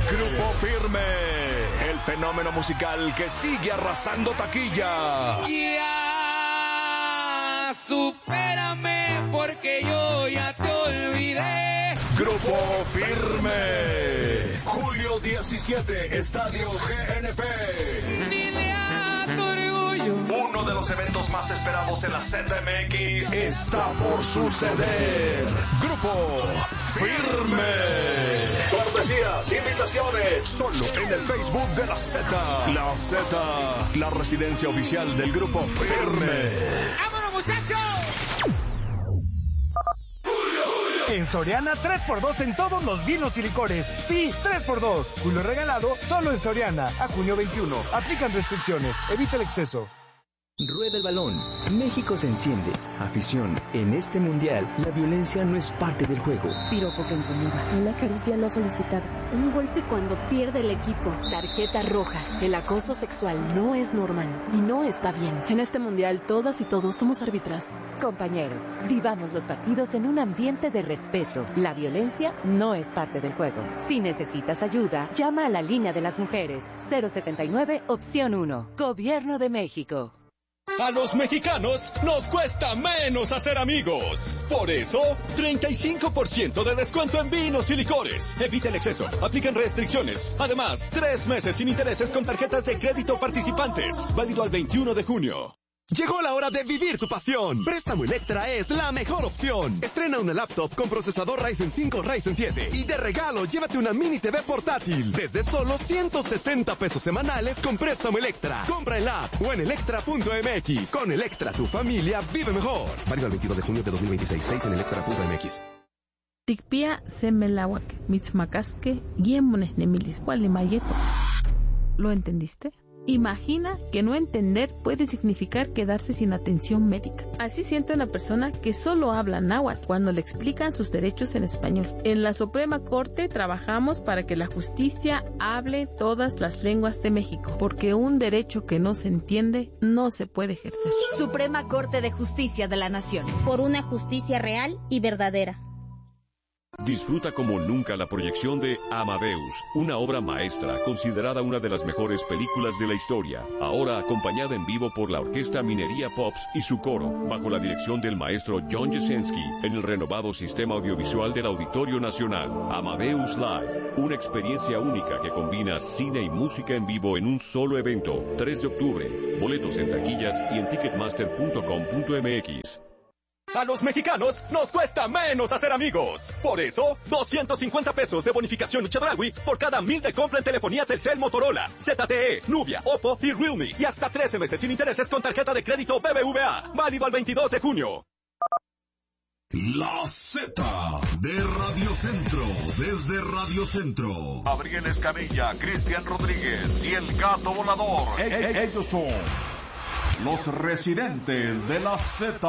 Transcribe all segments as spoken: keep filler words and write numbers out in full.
Grupo Firme, el fenómeno musical que sigue arrasando taquilla. Ya, supérame porque yo ya te olvidé. Grupo Firme, julio diecisiete, Estadio G N P. Dile a tu orgullo. Uno de los eventos más esperados en la Z M X está por suceder. Grupo Firme. Cortesías, invitaciones, solo en el Facebook de la Z. La Z, la residencia oficial del Grupo Firme. ¡Vámonos, muchachos! En Soriana, tres por dos en todos los vinos y licores. Sí, tres por dos. Julio regalado, solo en Soriana. A junio veintiuno. Aplican restricciones. Evita el exceso. Rueda el balón. México se enciende. Afición. En este mundial, la violencia no es parte del juego. Piropo que incomoda. Una caricia no solicitada. Un golpe cuando pierde el equipo. Tarjeta roja. El acoso sexual no es normal y no está bien. En este mundial, todas y todos somos árbitras. Compañeros, vivamos los partidos en un ambiente de respeto. La violencia no es parte del juego. Si necesitas ayuda, llama a la línea de las mujeres. cero setenta y nueve, opción uno. Gobierno de México. A los mexicanos nos cuesta menos hacer amigos. Por eso, treinta y cinco por ciento de descuento en vinos y licores. Evita el exceso. Aplican restricciones. Además, tres meses sin intereses con tarjetas de crédito participantes. Válido al veintiuno de junio. Llegó la hora de vivir tu pasión. Préstamo Electra es la mejor opción. Estrena una laptop con procesador Ryzen cinco, Ryzen siete. Y de regalo, llévate una mini T V portátil. Desde solo ciento sesenta pesos semanales con Préstamo Electra. Compra en la app o en electra punto m x. Con Electra, tu familia vive mejor. Válido el veintidós de junio de dos mil veintiséis. seis en electra punto m x. Tikpia semelawak, mitzmacasque, guiemones nemilis, cualimayeto. ¿Lo entendiste? Imagina que no entender puede significar quedarse sin atención médica. Así siente una persona que solo habla náhuatl cuando le explican sus derechos en español. En la Suprema Corte trabajamos para que la justicia hable todas las lenguas de México, porque un derecho que no se entiende no se puede ejercer. Suprema Corte de Justicia de la Nación. Por una justicia real y verdadera. Disfruta como nunca la proyección de Amadeus, una obra maestra considerada una de las mejores películas de la historia, ahora acompañada en vivo por la Orquesta Minería Pops y su coro, bajo la dirección del maestro John Jasenski, en el renovado sistema audiovisual del Auditorio Nacional. Amadeus Live, una experiencia única que combina cine y música en vivo en un solo evento, tres de octubre, boletos en taquillas y en ticketmaster punto com punto m x. A los mexicanos nos cuesta menos hacer amigos. Por eso, doscientos cincuenta pesos de bonificación Chedraui por cada mil de compra en telefonía Telcel, Motorola, Z T E, Nubia, Oppo y Realme. Y hasta trece meses sin intereses con tarjeta de crédito B B V A. Válido al veintidós de junio. La Z de Radio Centro, desde Radio Centro. Gabriel Escamilla, Cristian Rodríguez y el Gato Volador. E- e- ellos son los residentes de la Z.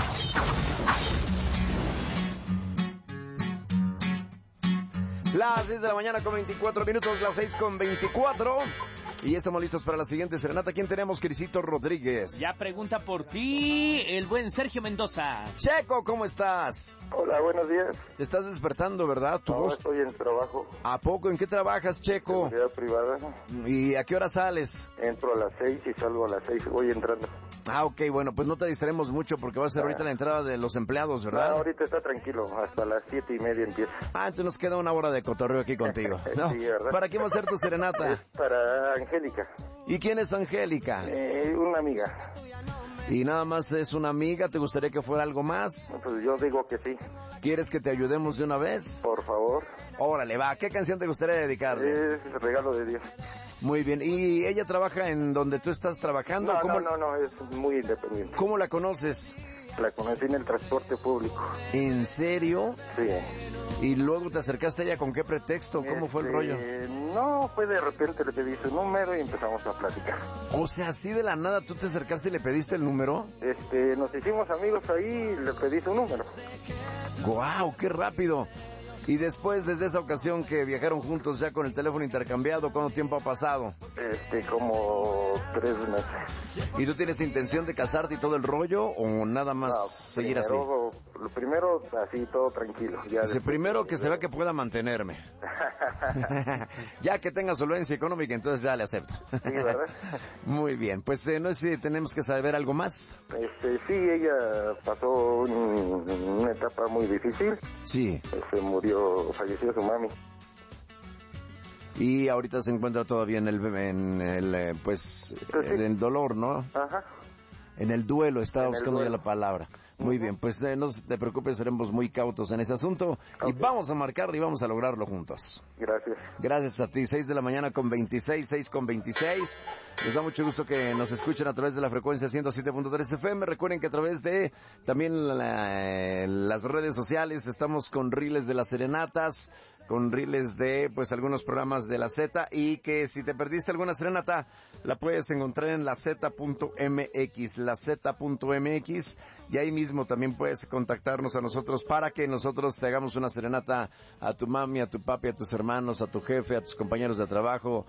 Las seis de la mañana con veinticuatro minutos, las seis con veinticuatro. Y estamos listos para la siguiente serenata. ¿Quién tenemos, Crisito Rodríguez? Ya pregunta por ti el buen Sergio Mendoza. Checo, ¿cómo estás? Hola, buenos días. Te estás despertando, ¿verdad? ¿Tu no, voz? estoy en trabajo. ¿A poco? ¿En qué trabajas, Checo? Seguridad privada. ¿Y a qué hora sales? Entro a las seis y salgo a las seis. Voy entrando. Ah, ok, bueno, pues no te distraemos mucho porque va a ser ah. ahorita la entrada de los empleados, ¿verdad? No, ahorita está tranquilo. Hasta las siete y media empieza. Ah, entonces nos queda una hora de cotorreo aquí contigo. ¿No? Sí, ¿verdad? ¿Para quién va a ser tu serenata? Es para Angélica. ¿Y quién es Angélica? Eh, una amiga. ¿Y nada más es una amiga? ¿Te gustaría que fuera algo más? Pues yo digo que sí. ¿Quieres que te ayudemos de una vez? Por favor. Órale, va. ¿Qué canción te gustaría dedicarle? Es Regalo de Dios. Muy bien. ¿Y ella trabaja en donde tú estás trabajando? No, ¿Cómo... no, no, no, es muy independiente. ¿Cómo la conoces? La conocí en el transporte público. ¿En serio? Sí. ¿Y luego te acercaste a ella con qué pretexto? ¿Cómo este, fue el rollo? No, fue de repente le pedí su número y empezamos a platicar. O sea, así de la nada tú te acercaste y le pediste el número. Este, nos hicimos amigos ahí y le pedí su número. ¡Guau! ¡Qué rápido! Y después, desde esa ocasión que viajaron juntos ya con el teléfono intercambiado, ¿cuánto tiempo ha pasado? Este, como tres meses. ¿Y tú tienes intención de casarte y todo el rollo o nada más no, seguir primero, así? lo primero, así, todo tranquilo. Ya Dice, primero que se vea que pueda mantenerme. Ya que tenga solvencia económica, entonces ya le acepto. Sí, ¿verdad? Muy bien, pues eh, no sé si tenemos que saber algo más. Este, sí, ella pasó un, una etapa muy difícil. Sí. Se murió, falleció su mami. Y ahorita se encuentra todavía en el, en el eh, pues, pues sí. en el dolor, ¿no? Ajá. En el duelo, estaba En buscando duelo. ya la palabra. Muy uh-huh. bien, pues eh, no te preocupes, seremos muy cautos en ese asunto. Okay. Y vamos a marcarlo y vamos a lograrlo juntos. Gracias. Gracias a ti, seis de la mañana con veintiséis, seis con veintiséis. Nos da mucho gusto que nos escuchen a través de la frecuencia ciento siete punto tres F M. Recuerden que a través de también la, las redes sociales estamos con Riles de las Serenatas, con reels de pues algunos programas de la Z, y que si te perdiste alguna serenata la puedes encontrar en la Z punto M X, la Z punto M X, y ahí mismo también puedes contactarnos a nosotros para que nosotros te hagamos una serenata a tu mami, a tu papi, a tus hermanos, a tu jefe, a tus compañeros de trabajo,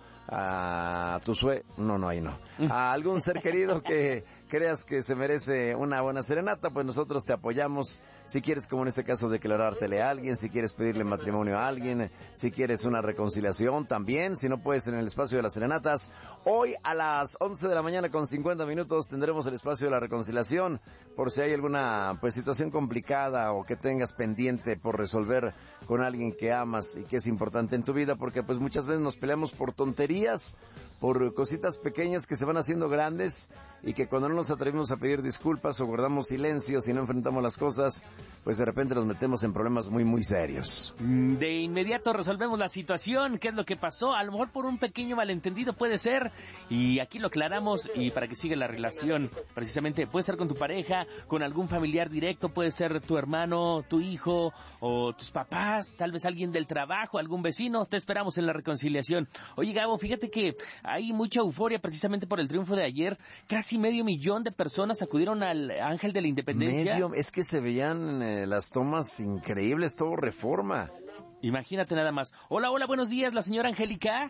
a tu sue... no, no, ahí no, a algún ser querido que creas que se merece una buena serenata, pues nosotros te apoyamos. Si quieres, como en este caso, declarártele a alguien, si quieres pedirle matrimonio a alguien, si quieres una reconciliación también, si no puedes en el espacio de las serenatas. Hoy a las once de la mañana con cincuenta minutos tendremos el espacio de la reconciliación, por si hay alguna pues situación complicada o que tengas pendiente por resolver con alguien que amas y que es importante en tu vida, porque pues muchas veces nos peleamos por tonterías, por cositas pequeñas que se van haciendo grandes, y que cuando no nos atrevimos a pedir disculpas o guardamos silencio, si no enfrentamos las cosas, pues de repente nos metemos en problemas muy muy serios. De inmediato resolvemos la situación, qué es lo que pasó, a lo mejor por un pequeño malentendido puede ser, y aquí lo aclaramos, y para que siga la relación, precisamente puede ser con tu pareja, con algún familiar directo, puede ser tu hermano, tu hijo, o tus papás, tal vez alguien del trabajo, algún vecino. Te esperamos en la reconciliación. Oye, Gabo, fíjate que hay mucha euforia precisamente por el triunfo de ayer. Casi medio millón de personas acudieron al Ángel de la Independencia. Medio, es que se veían eh, las tomas increíbles, todo Reforma. Imagínate nada más. Hola, hola, buenos días, la señora Angélica.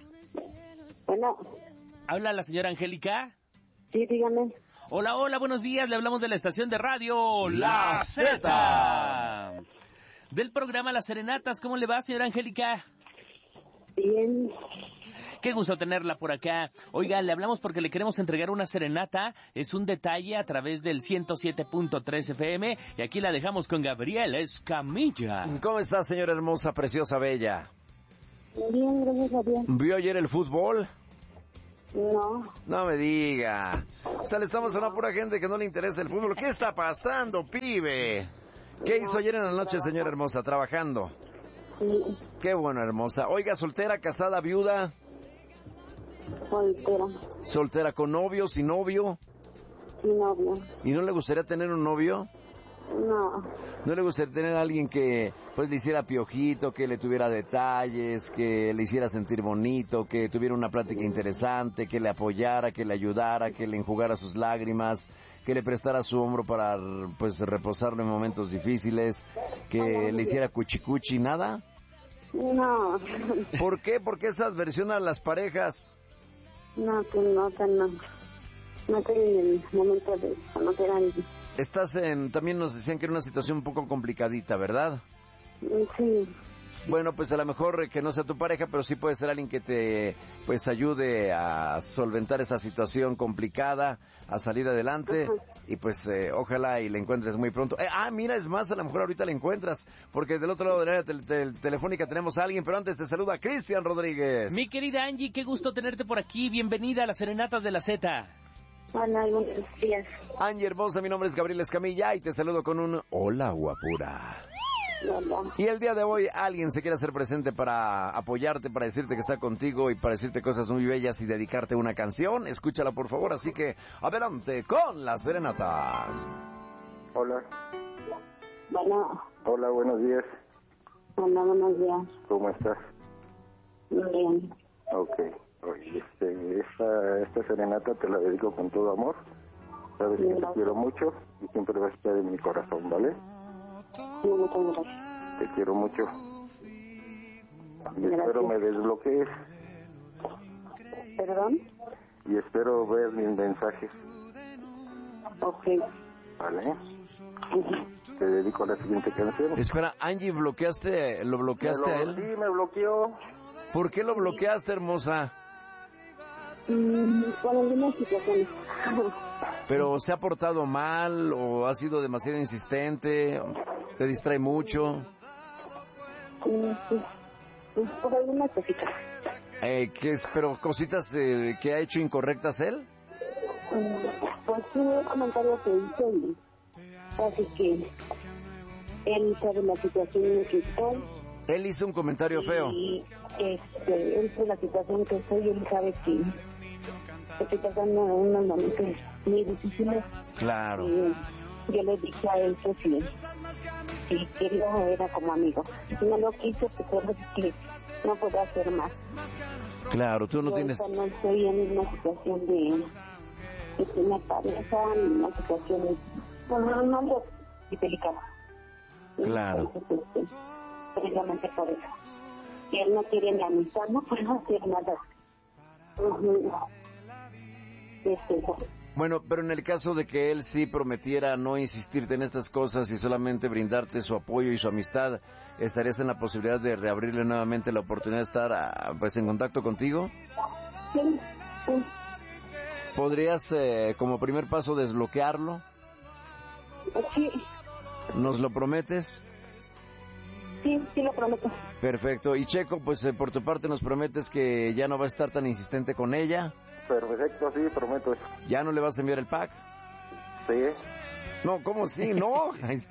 Hola. ¿Habla la señora Angélica? Sí, dígame. Hola, hola, buenos días, le hablamos de la estación de radio La Z. Del programa Las Serenatas, ¿cómo le va, señora Angélica? Bien. Qué gusto tenerla por acá. Oiga, le hablamos porque le queremos entregar una serenata. Es un detalle a través del ciento siete punto tres F M. Y aquí la dejamos con Gabriela Escamilla. ¿Cómo está, señora hermosa, preciosa, bella? Bien, gracias a Dios. ¿Vio ayer el fútbol? No. No me diga. O sea, le estamos a una pura gente que no le interesa el fútbol. ¿Qué está pasando, pibe? ¿Qué hizo ayer en la noche, señora hermosa? ¿Trabajando? Sí. Qué bueno, hermosa. Oiga, ¿soltera, casada, viuda? Soltera. ¿Soltera con novio, sin novio? Sin novio. ¿Y no le gustaría tener un novio? No. ¿No le gustaría tener a alguien que pues le hiciera piojito, que le tuviera detalles, que le hiciera sentir bonito, que tuviera una plática interesante, que le apoyara, que le ayudara, que le enjugara sus lágrimas, que le prestara su hombro para pues reposarlo en momentos difíciles, que le hiciera cuchicuchi? ¿Nada? No. ¿Por qué? ¿Por qué esa adversión a las parejas? No, pues no, no. No estoy en el momento de conocer a alguien. Estás en, también nos decían que era una situación un poco complicadita, ¿verdad? Sí. Bueno, pues a lo mejor que no sea tu pareja, pero sí puede ser alguien que te pues ayude a solventar esta situación complicada, a salir adelante. Ajá. Y pues eh, ojalá y la encuentres muy pronto. Eh, ah, mira, es más, a lo mejor ahorita la encuentras, porque del otro lado de la tel tel telefónica tenemos a alguien, pero antes te saluda Cristian Rodríguez. Mi querida Angie, qué gusto tenerte por aquí, bienvenida a las Serenatas de la Z. Hola, buenos días. Angie hermosa, mi nombre es Gabriel Escamilla y te saludo con un hola guapura. Hola. Y el día de hoy alguien se quiere hacer presente para apoyarte, para decirte que está contigo y para decirte cosas muy bellas y dedicarte una canción. Escúchala por favor, así que adelante con la serenata. Hola. Bueno. Hola, buenos días. Hola, buenos días. ¿Cómo estás? Bien. Ok. Oye, este, esta, esta serenata te la dedico con todo amor. Sabes que te quiero mucho y siempre vas a estar en mi corazón, ¿vale? Sí, muchas gracias. Te quiero mucho. Y gracias. Espero me desbloquees. ¿Perdón? Y espero ver mis mensajes. Ok. ¿Vale? Uh-huh. te dedico la siguiente canción. Espera, Angie, ¿bloqueaste, lo bloqueaste lo, a él? Sí, me bloqueó. ¿Por qué lo bloqueaste, hermosa? Mm, por algunas situaciones. ¿Pero se ha portado mal o ha sido demasiado insistente? ¿Te distrae mucho? Mm, sí. Por algunas cositas. Eh, ¿qué es? ¿Pero cositas eh, que ha hecho incorrectas él? Pues sí, un comentario que hice y así que él sabe la situación en la que estoy. Él hizo un comentario feo. Y este, él sabe la situación que estoy y él sabe que estoy pasando unos momentos muy difíciles. Claro. Y yo le dije a él que si, si quería era como amigo. Si no lo quise, pues es que no puedo hacer más. Claro, tú no yo tienes... no estoy en una situación de... de tener pareja, en una situación de... bueno, un hombre delicado. Claro. Entonces, este, precisamente por eso. Si él no quiere ni amistad, no puedo hacer nada. Uh-huh. Es eso. Bueno, pero en el caso de que él sí prometiera no insistirte en estas cosas y solamente brindarte su apoyo y su amistad, ¿estarías en la posibilidad de reabrirle nuevamente la oportunidad de estar a, pues en contacto contigo? Sí, sí. ¿Podrías eh, como primer paso desbloquearlo? Sí. ¿Nos lo prometes? Sí, sí lo prometo. Perfecto. Y Checo, pues eh, por tu parte nos prometes que ya no va a estar tan insistente con ella. Perfecto, sí, prometo eso. ¿Ya no le vas a enviar el pack? Sí. No, ¿cómo sí? ¿No?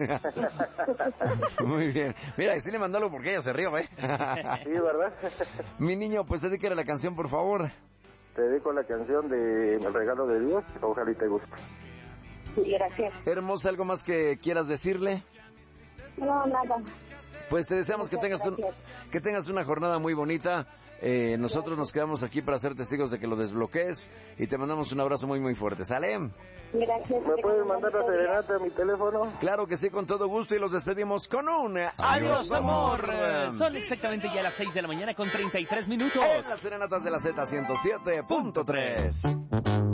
Muy bien. Mira, sí le mandó algo porque ella se rió, ¿eh? Sí, ¿verdad? Mi niño, pues dedícale la canción, por favor. Te dedico la canción de El regalo de Dios, ojalá y te guste. Sí, gracias. Hermosa, ¿algo más que quieras decirle? No, nada. Pues te deseamos que tengas, un, que tengas una jornada muy bonita. Eh, nosotros nos quedamos aquí para ser testigos de que lo desbloquees y te mandamos un abrazo muy muy fuerte. ¿Sale? Gracias. ¿Me puedes mandar la serenata a mi teléfono? Claro que sí, con todo gusto, y los despedimos con un adiós, amor. Son exactamente ya las seis de la mañana con treinta y tres minutos. En las serenatas de la Z ciento siete punto tres.